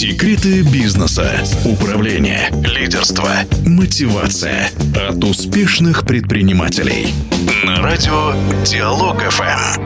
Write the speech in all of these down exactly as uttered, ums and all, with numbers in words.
Секреты бизнеса, управления, лидерства, мотивация от успешных предпринимателей. На радио Диалог эф эм.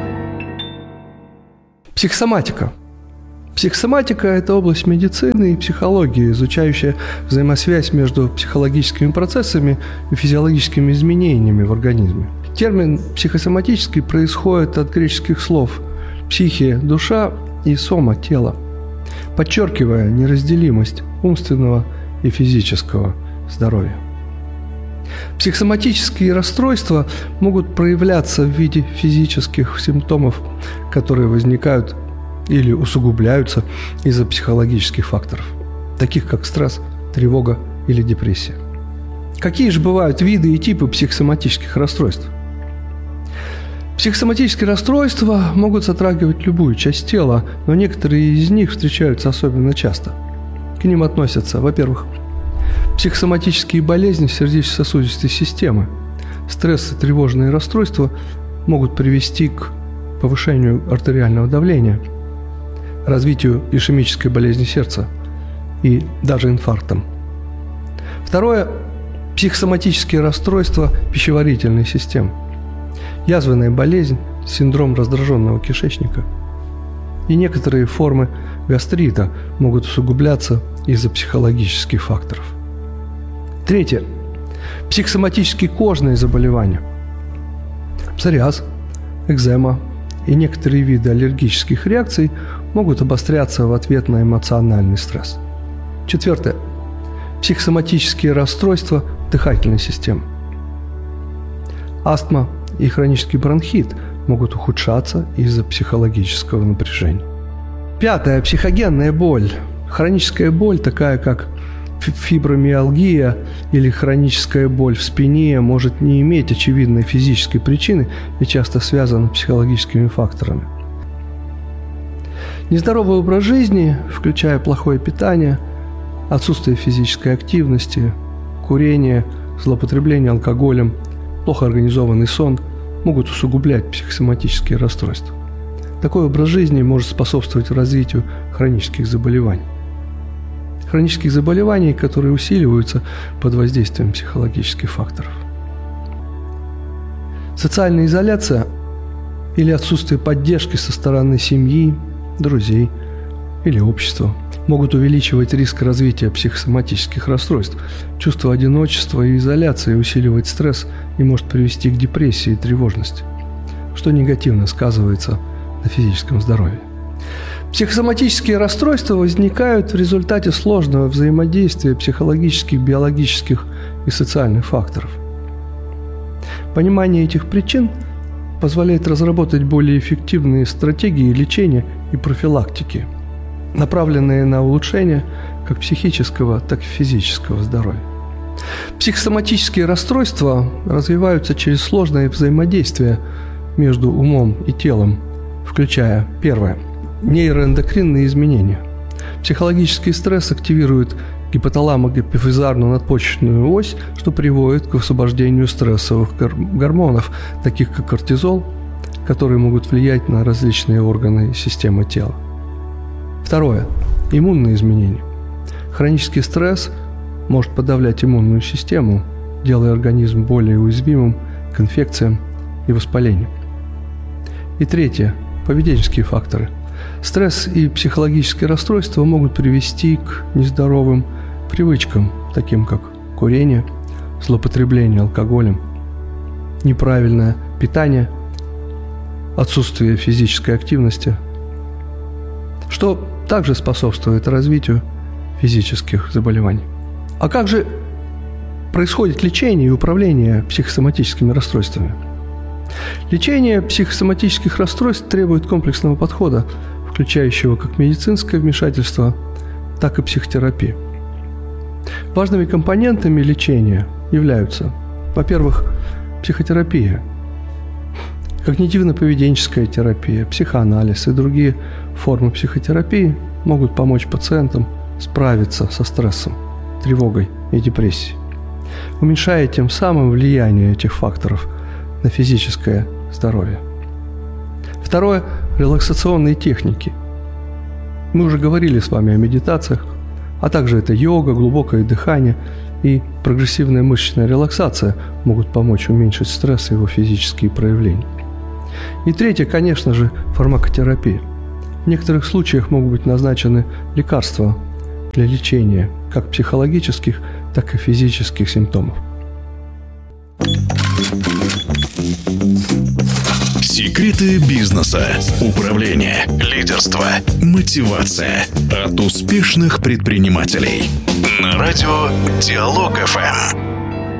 Психосоматика. Психосоматика – это область медицины и психологии, изучающая взаимосвязь между психологическими процессами и физиологическими изменениями в организме. Термин «психосоматический» происходит от греческих слов «психия» – душа и «сома» – тело, подчеркивая неразделимость умственного и физического здоровья. Психосоматические расстройства могут проявляться в виде физических симптомов, которые возникают или усугубляются из-за психологических факторов, таких как стресс, тревога или депрессия. Какие же бывают виды и типы психосоматических расстройств? Психосоматические расстройства могут затрагивать любую часть тела, но некоторые из них встречаются особенно часто. К ним относятся, во-первых, психосоматические болезни сердечно-сосудистой системы. Стресс и тревожные расстройства могут привести к повышению артериального давления, развитию ишемической болезни сердца и даже инфарктам. Второе – психосоматические расстройства пищеварительной системы. Язвенная болезнь, синдром раздраженного кишечника и некоторые формы гастрита могут усугубляться из-за психологических факторов. Третье. Психосоматические кожные заболевания. Псориаз, экзема и некоторые виды аллергических реакций могут обостряться в ответ на эмоциональный стресс. Четвертое. Психосоматические расстройства дыхательной системы. Астма и хронический бронхит могут ухудшаться из-за психологического напряжения. Пятое. Психогенная боль. Хроническая боль, такая как фибромиалгия или хроническая боль в спине, может не иметь очевидной физической причины и часто связана с психологическими факторами. Нездоровый образ жизни, включая плохое питание, отсутствие физической активности, курение, злоупотребление алкоголем, плохо организованный сон могут усугублять психосоматические расстройства. Такой образ жизни может способствовать развитию хронических заболеваний. Хронических заболеваний, которые усиливаются под воздействием психологических факторов. Социальная изоляция или отсутствие поддержки со стороны семьи, друзей или общества могут увеличивать риск развития психосоматических расстройств. Чувство одиночества и изоляции усиливает стресс и может привести к депрессии и тревожности, что негативно сказывается на физическом здоровье. Психосоматические расстройства возникают в результате сложного взаимодействия психологических, биологических и социальных факторов. Понимание этих причин позволяет разработать более эффективные стратегии лечения и профилактики, направленные на улучшение как психического, так и физического здоровья. Психосоматические расстройства развиваются через сложное взаимодействие между умом и телом, включая, первое, нейроэндокринные изменения. Психологический стресс активирует гипоталамо-гипофизарную надпочечную ось, что приводит к высвобождению стрессовых гормонов, таких как кортизол, которые могут влиять на различные органы и системы тела. Второе. Иммунные изменения. Хронический стресс может подавлять иммунную систему, делая организм более уязвимым к инфекциям и воспалению. И третье. Поведенческие факторы. Стресс и психологические расстройства могут привести к нездоровым привычкам, таким как курение, злоупотребление алкоголем, неправильное питание, отсутствие физической активности, что также способствует развитию физических заболеваний. А как же происходит лечение и управление психосоматическими расстройствами? Лечение психосоматических расстройств требует комплексного подхода, включающего как медицинское вмешательство, так и психотерапию. Важными компонентами лечения являются, во-первых, психотерапия, когнитивно-поведенческая терапия, психоанализ и другие формы психотерапии могут помочь пациентам справиться со стрессом, тревогой и депрессией, уменьшая тем самым влияние этих факторов на физическое здоровье. Второе – релаксационные техники. Мы уже говорили с вами о медитациях, а также это йога, глубокое дыхание и прогрессивная мышечная релаксация могут помочь уменьшить стресс и его физические проявления. И третье, конечно же, фармакотерапия. В некоторых случаях могут быть назначены лекарства для лечения как психологических, так и физических симптомов. Секреты бизнеса, управления, лидерства, мотивация от успешных предпринимателей. На радио Диалог эф эм.